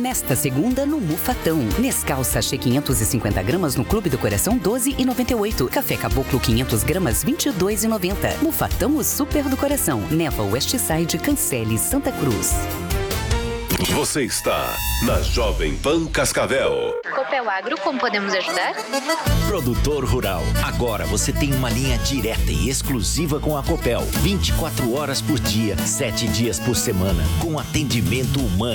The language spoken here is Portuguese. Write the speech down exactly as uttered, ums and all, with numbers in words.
nesta segunda no Mufatão. Nescau sachê quinhentos e cinquenta gramas no Clube do Coração doze e noventa e oito. Café Caboclo quinhentos gramas vinte e dois e noventa. Mufatão, o super do coração. Neva Westside, Cancele, Santa Cruz. Você está na Jovem Pan Cascavel. Copel Agro, como podemos ajudar? Produtor rural, agora você tem uma linha direta e exclusiva com a Copel. vinte e quatro horas por dia, sete dias por semana, com atendimento humano